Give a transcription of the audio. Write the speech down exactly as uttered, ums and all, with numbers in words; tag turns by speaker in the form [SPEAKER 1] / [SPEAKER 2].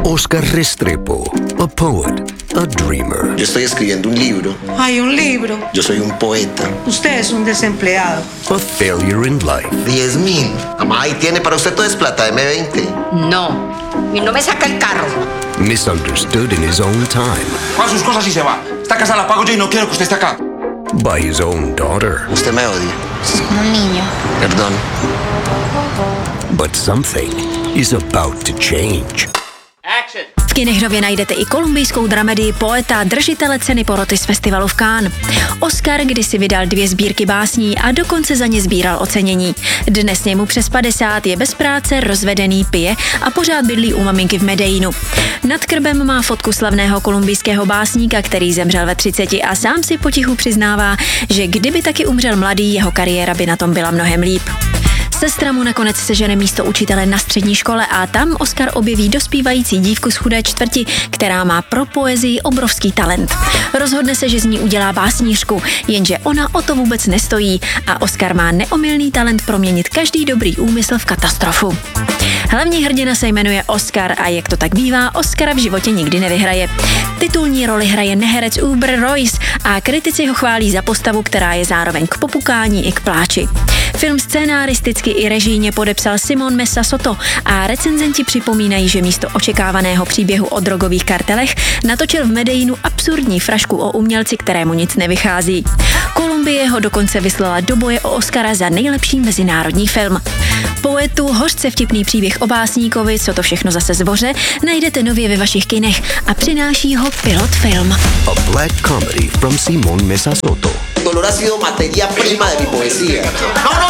[SPEAKER 1] Oscar Restrepo, a poet, a dreamer.
[SPEAKER 2] Yo estoy escribiendo un libro.
[SPEAKER 3] Hay un libro.
[SPEAKER 2] Yo soy un poeta.
[SPEAKER 3] Usted es un desempleado.
[SPEAKER 1] A failure in life.
[SPEAKER 2] Diez mil. Mamá, ahí tiene para usted todo es plata, eme veinte.
[SPEAKER 4] No, y no me saca el carro.
[SPEAKER 1] Misunderstood in his own time.
[SPEAKER 5] Paga sus cosas y se va. Esta casa la pago yo y no quiero que usted esté acá.
[SPEAKER 1] By his own daughter.
[SPEAKER 2] Usted me odia.
[SPEAKER 4] Es como un niño.
[SPEAKER 2] Perdón.
[SPEAKER 1] But something is about to change.
[SPEAKER 6] V kinech najdete i kolumbijskou dramedii poeta, držitele ceny poroty z festivalu v Cannes. Oscar kdysi vydal dvě sbírky básní a dokonce za ně sbíral ocenění. Dnes je mu přes padesát, je bez práce, rozvedený, pije a pořád bydlí u maminky v Medellínu. Nad krbem má fotku slavného kolumbijského básníka, který zemřel ve třiceti a sám si potichu přiznává, že kdyby taky umřel mladý, jeho kariéra by na tom byla mnohem líp. Sestra mu nakonec sežene místo učitele na střední škole a tam Oscar objeví dospívající dívku z chudé čtvrti, která má pro poezii obrovský talent. Rozhodne se, že z ní udělá básnířku, jenže ona o to vůbec nestojí a Oscar má neomylný talent proměnit každý dobrý úmysl v katastrofu. Hlavní hrdina se jmenuje Oscar a jak to tak bývá, Oscara v životě nikdy nevyhraje. Titulní roli hraje neherec Uber Royce a kritici ho chválí za postavu, která je zároveň k popukání i k pláči. Film scénáristicky i režijně podepsal Simon Mesa Soto a recenzenti připomínají, že místo očekávaného příběhu o drogových kartelech natočil v Medellínu absurdní frašku o umělci, kterému nic nevychází. Kolumbie ho dokonce vyslala do boje o Oscara za nejlepší mezinárodní film. Poetu hořce vtipný příběh o básníkovi, co to všechno zase zvoře, najdete nově ve vašich kinech a přináší ho Pilot Film.
[SPEAKER 1] A black comedy from Simon Mesa Soto.
[SPEAKER 2] Dolor ha sido materia prima de mi poesía.